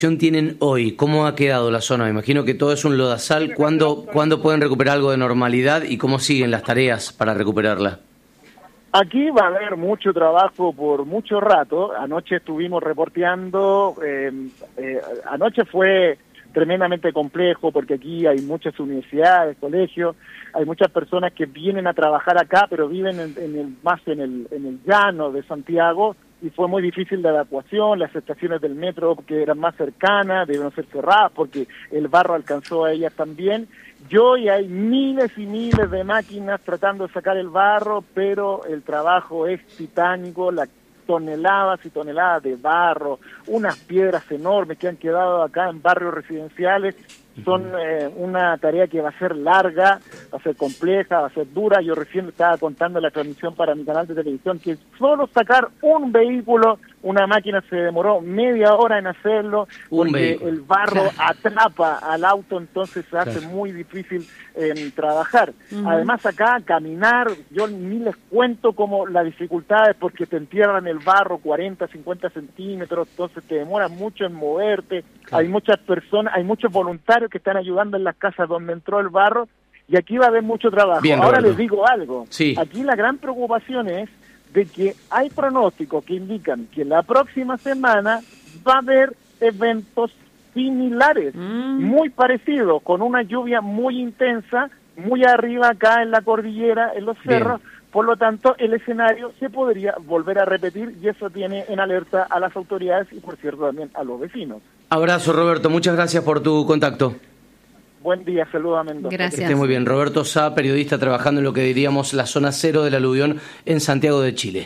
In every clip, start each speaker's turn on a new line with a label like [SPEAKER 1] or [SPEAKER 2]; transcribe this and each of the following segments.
[SPEAKER 1] tienen hoy? ¿Cómo ha quedado la zona? Me imagino que todo es un lodazal. ¿Cuándo pueden recuperar algo de normalidad y cómo siguen las tareas para recuperarla?
[SPEAKER 2] Aquí va a haber mucho trabajo por mucho rato. Anoche estuvimos reporteando, anoche fue tremendamente complejo porque aquí hay muchas universidades, colegios, hay muchas personas que vienen a trabajar acá, pero viven más en el llano de Santiago, y fue muy difícil la evacuación. Las estaciones del metro que eran más cercanas debieron ser cerradas porque el barro alcanzó a ellas también. Y hoy hay miles y miles de máquinas tratando de sacar el barro, pero el trabajo es titánico, toneladas y toneladas de barro, unas piedras enormes que han quedado acá en barrios residenciales. Son una tarea que va a ser larga, va a ser compleja, va a ser dura. Yo recién estaba contando en la transmisión para mi canal de televisión que solo sacar un vehículo, una máquina se demoró media hora en hacerlo, porque el barro atrapa al auto, entonces se hace muy difícil trabajar. Además acá caminar, yo ni les cuento como las dificultades, porque te entierran el barro 40, 50 centímetros, entonces te demora mucho en moverte. Hay muchas personas, hay muchos voluntarios que están ayudando en las casas donde entró el barro, y aquí va a haber mucho trabajo.
[SPEAKER 1] Bien,
[SPEAKER 2] ahora
[SPEAKER 1] Roberto,
[SPEAKER 2] les digo algo,
[SPEAKER 1] sí.
[SPEAKER 2] Aquí la gran preocupación es de que hay pronósticos que indican que la próxima semana va a haber eventos similares, muy parecidos, con una lluvia muy intensa, muy arriba acá en la cordillera, en los cerros. Por lo tanto, el escenario se podría volver a repetir, y eso tiene en alerta a las autoridades y, por cierto, también a los vecinos.
[SPEAKER 1] Abrazo, Roberto. Muchas gracias por tu contacto.
[SPEAKER 2] Buen día, saludos a Mendoza.
[SPEAKER 3] Gracias.
[SPEAKER 1] Que esté muy bien. Roberto Sá, periodista trabajando en lo que diríamos la zona cero del aluvión en Santiago de Chile.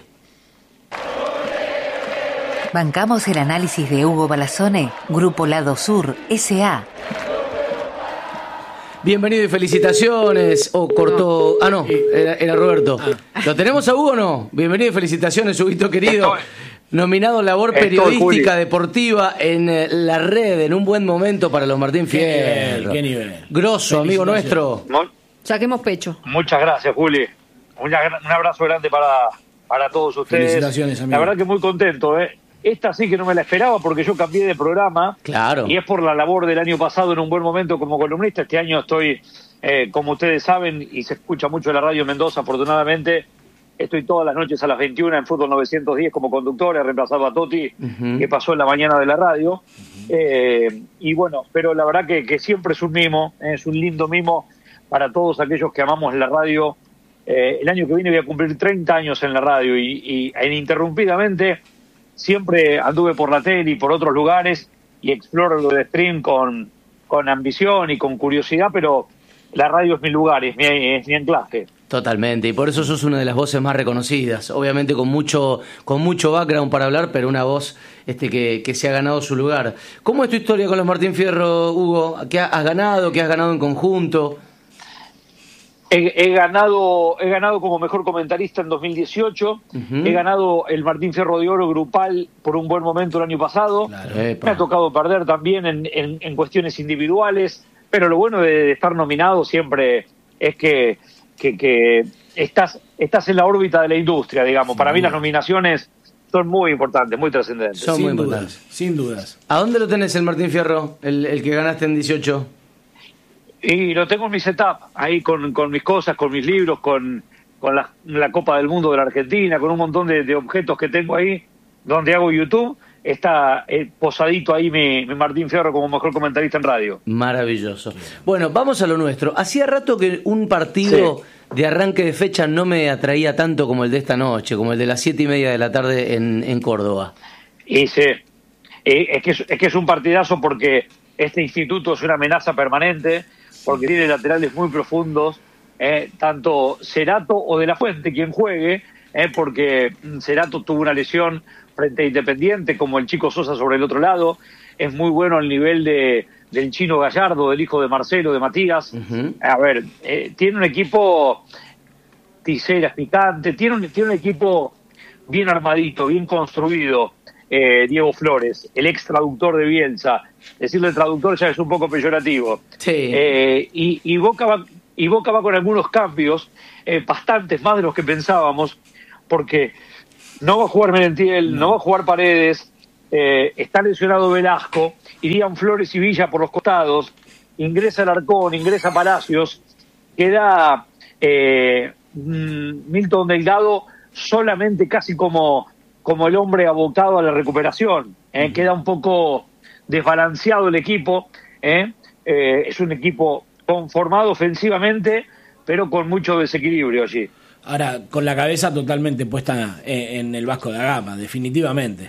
[SPEAKER 4] Bancamos el análisis de Hugo Balazone, Grupo Lado Sur, S.A.
[SPEAKER 1] Bienvenido y felicitaciones. Cortó. No, era Roberto. ¿Lo tenemos a Hugo o no? Bienvenido y felicitaciones, Huguito querido. Nominado Labor Periodística Deportiva en la red, en un buen momento para los Martín Fierro.
[SPEAKER 5] ¿Qué nivel?
[SPEAKER 1] Grosso, amigo nuestro.
[SPEAKER 3] Saquemos pecho.
[SPEAKER 6] Muchas gracias, Juli. Un abrazo grande para todos ustedes.
[SPEAKER 5] Felicitaciones, amigo.
[SPEAKER 6] La verdad que muy contento, ¿eh? Esta sí que no me la esperaba porque yo cambié de programa.
[SPEAKER 1] Claro.
[SPEAKER 6] Y es por la labor del año pasado en un buen momento como columnista. Este año estoy, como ustedes saben, y se escucha mucho en la radio Mendoza, afortunadamente, estoy todas las noches a las 21 en Fútbol 910 como conductor. He reemplazado a Toti, que pasó en la mañana de la radio. Y bueno, pero la verdad que siempre es un mimo, es un lindo mimo para todos aquellos que amamos la radio. El año que viene voy a cumplir 30 años en la radio y ininterrumpidamente siempre anduve por la tele y por otros lugares y exploro lo de stream con ambición y con curiosidad, pero la radio es mi lugar, es mi anclaje.
[SPEAKER 1] Totalmente, y por eso sos una de las voces más reconocidas, obviamente con mucho background para hablar, pero una voz que se ha ganado su lugar. ¿Cómo es tu historia con los Martín Fierro, Hugo? ¿Qué has ganado? ¿Qué has ganado en conjunto?
[SPEAKER 6] He ganado como mejor comentarista en 2018, he ganado el Martín Fierro de Oro grupal por un buen momento el año pasado, me ha tocado perder también en cuestiones individuales, pero lo bueno de estar nominado siempre es que estás en la órbita de la industria, digamos. Para mí las nominaciones son muy importantes, muy trascendentes.
[SPEAKER 1] Son muy importantes.
[SPEAKER 5] Sin dudas.
[SPEAKER 1] ¿A dónde lo tenés el Martín Fierro, el que ganaste en 18?
[SPEAKER 6] Y lo tengo en mi setup, ahí con mis cosas, con mis libros, con la Copa del Mundo de la Argentina, con un montón de objetos que tengo ahí, donde hago YouTube. Está posadito ahí mi Martín Fierro como mejor comentarista en radio.
[SPEAKER 1] Maravilloso. Bueno, vamos a lo nuestro. Hacía rato que un partido de arranque de fecha no me atraía tanto como el de esta noche, como el de las 7:30 de la tarde en Córdoba.
[SPEAKER 6] Y sí, es que es un partidazo porque este instituto es una amenaza permanente, porque tiene laterales muy profundos, tanto Cerato o De la Fuente, quien juegue, porque Cerato tuvo una lesión frente a Independiente, como el Chico Sosa sobre el otro lado. Es muy bueno al nivel del Chino Gallardo, del hijo de Marcelo, de Matías. A ver, tiene un equipo tiseras picante, tiene un equipo bien armadito, bien construido. Diego Flores, el ex traductor de Bielsa. Decirle traductor ya es un poco peyorativo.
[SPEAKER 1] Sí.
[SPEAKER 6] Y Boca va con algunos cambios, bastantes más de los que pensábamos, porque no va a jugar Merentiel, no va a jugar Paredes, está lesionado Velasco, irían Flores y Villa por los costados, ingresa Alarcón, ingresa Palacios, queda Milton Delgado solamente casi como el hombre abocado a la recuperación. Queda un poco desbalanceado el equipo. Es un equipo conformado ofensivamente, pero con mucho desequilibrio allí.
[SPEAKER 3] Ahora, con la cabeza totalmente puesta en el Vasco da Gama, definitivamente.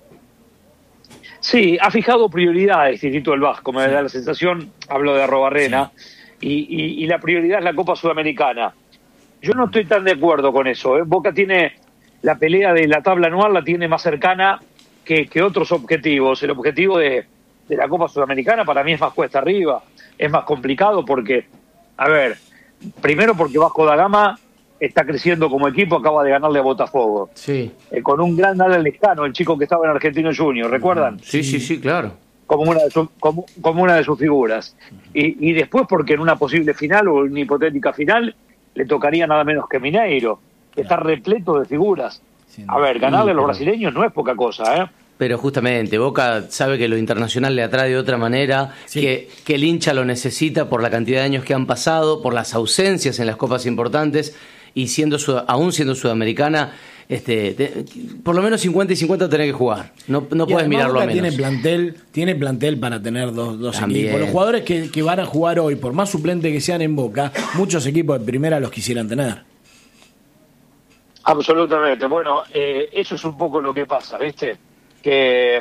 [SPEAKER 6] Sí, ha fijado prioridades Instituto del Vasco, me da la sensación, hablo de Arrobarrena, y la prioridad es la Copa Sudamericana. Yo no estoy tan de acuerdo con eso. Boca tiene la pelea de la tabla anual, la tiene más cercana que otros objetivos. El objetivo de la Copa Sudamericana para mí es más cuesta arriba, es más complicado porque, primero porque Vasco da Gama está creciendo como equipo, acaba de ganarle a Botafogo.
[SPEAKER 1] Sí.
[SPEAKER 6] Con un gran Alan Lescano, el chico que estaba en Argentino Junior, ¿recuerdan?
[SPEAKER 1] Sí, claro.
[SPEAKER 6] Como una de sus figuras. Y después porque en una posible final o una hipotética final le tocaría nada menos que Mineiro, que está repleto de figuras. Ganarle a los brasileños no es poca cosa, ¿eh?
[SPEAKER 1] Pero justamente, Boca sabe que lo internacional le atrae de otra manera, que el hincha lo necesita por la cantidad de años que han pasado, por las ausencias en las copas importantes, y aún siendo sudamericana, por lo menos 50 y 50 tenés que jugar. No puedes mirarlo a menos.
[SPEAKER 3] Tiene plantel para tener dos equipos. Los jugadores que van a jugar hoy, por más suplentes que sean en Boca, muchos equipos de primera los quisieran tener.
[SPEAKER 6] Absolutamente. Bueno, eso es un poco lo que pasa, ¿viste? Que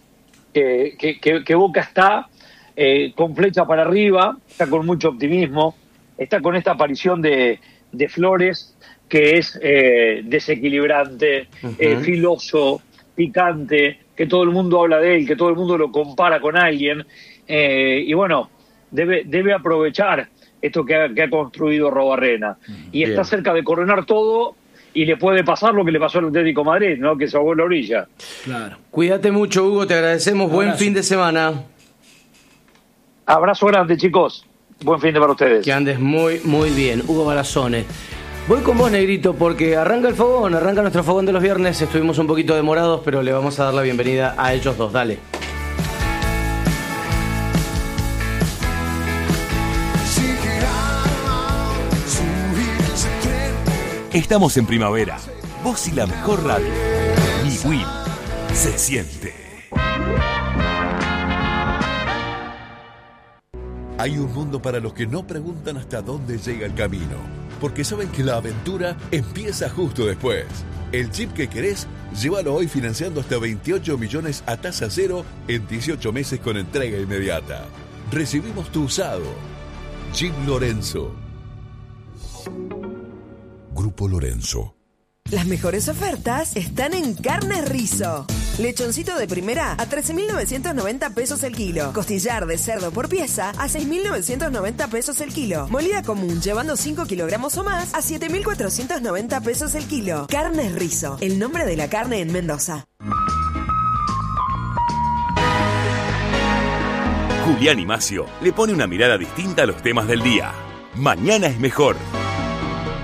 [SPEAKER 6] Boca está con flecha para arriba, está con mucho optimismo, está con esta aparición de Flores, que es desequilibrante, filoso, picante, que todo el mundo habla de él, que todo el mundo lo compara con alguien, y bueno, debe aprovechar esto que ha construido Arrobarrena, y está cerca de coronar todo, y le puede pasar lo que le pasó al Atlético de Madrid, ¿no? Que se ahogó en la orilla.
[SPEAKER 3] Claro.
[SPEAKER 1] Cuídate mucho, Hugo, te agradecemos. Buen fin de semana.
[SPEAKER 6] Abrazo grande, chicos. Buen fin de para ustedes.
[SPEAKER 1] Que andes muy, muy bien. Hugo Balasone. Voy con vos, Negrito, porque arranca el fogón, arranca nuestro fogón de los viernes. Estuvimos un poquito demorados, pero le vamos a dar la bienvenida a ellos dos. Dale.
[SPEAKER 5] Estamos en primavera. Vos y la mejor radio. Mi Will. Se siente.
[SPEAKER 7] Hay un mundo para los que no preguntan hasta dónde llega el camino, porque saben que la aventura empieza justo después. El chip que querés, llévalo hoy financiando hasta 28 millones a tasa cero en 18 meses con entrega inmediata. Recibimos tu usado. Chip Lorenzo. Grupo Lorenzo.
[SPEAKER 8] Las mejores ofertas están en Carnes Rizo. Lechoncito de primera a 13.990 pesos el kilo. Costillar de cerdo por pieza a 6.990 pesos el kilo. Molida común llevando 5 kilogramos o más a 7.490 pesos el kilo. Carnes Rizo, el nombre de la carne en Mendoza.
[SPEAKER 5] Julián y Macio le pone una mirada distinta a los temas del día. Mañana es mejor.